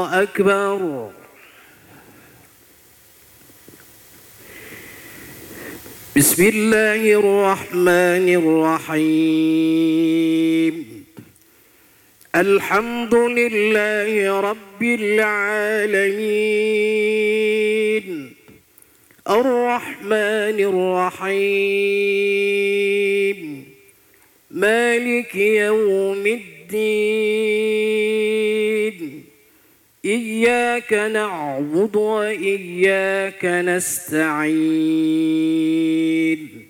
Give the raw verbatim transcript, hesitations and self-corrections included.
أكبر. بسم الله الرحمن الرحيم. الحمد لله رب العالمين الرحمن الرحيم مالك يوم الدين إياك نعبد وإياك نستعين